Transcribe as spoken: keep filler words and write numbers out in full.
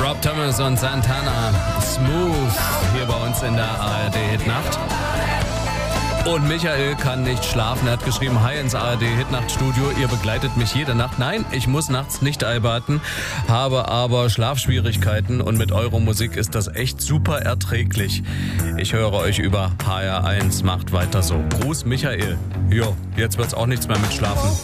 Rob Thomas und Santana, Smooth, hier bei uns in der A R D-Hitnacht. Und Michael kann nicht schlafen. Er hat geschrieben, hi ins A R D-Hitnacht-Studio. Ihr begleitet mich jede Nacht. Nein, ich muss nachts nicht arbeiten, habe aber Schlafschwierigkeiten und mit eurer Musik ist das echt super erträglich. Ich höre euch über H R eins. Macht weiter so. Gruß, Michael. Jo, jetzt wird's auch nichts mehr mit Schlafen.